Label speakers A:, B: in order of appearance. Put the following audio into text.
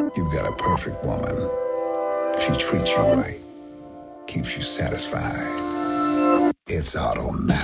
A: You've got a perfect woman. She treats you right, keeps you satisfied. It's automatic.